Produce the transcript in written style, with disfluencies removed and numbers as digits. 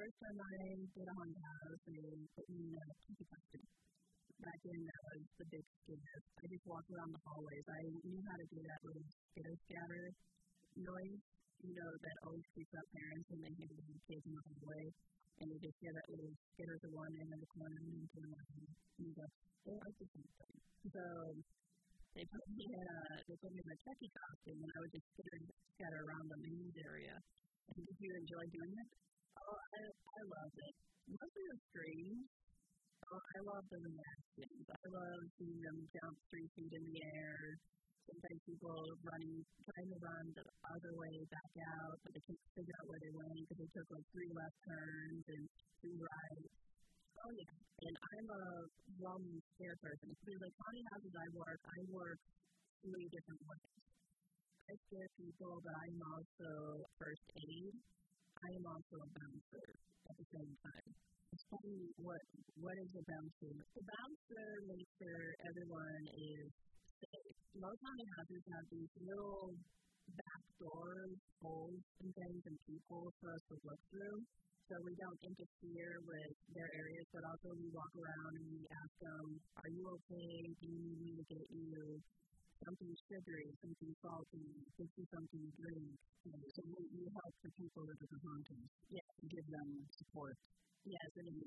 first time I did a haunted house, they put me in a tiki costume. Back then, that was the big scare. I just walked around the hallways. I knew how to do that little skitter-scatter noise, that always creeps out parents when they hear the kids in the hallway. And you just hear that little skitter to one end of the corner and to the one end. And you go, they like the same thing. So they put me in a techie costume, and I would just scatter around the main area. And did you enjoy doing it? Oh, I loved it. Mostly the screams. Oh, I love the reactions. I love seeing them jump 3 feet in the air. Sometimes people trying to run the other way back out, but they couldn't figure out where they went because they took 3 left turns and 3 right. Oh, yeah. And I'm a scare person. So the haunted houses I work 3 different ways. I scare people, but I'm also first aid. I am also a bouncer at the same time. Explain what is a bouncer? The bouncer makes sure everyone is safe. Most haunted houses have these little back doors, holes, and things, and people for us to look through. So we don't interfere with their areas, but also we walk around and we ask them, are you okay? Do you need me to get you something sugary, something salty, get you something to drink? So you help the people that are haunted. Yes. Give them support. Yes, and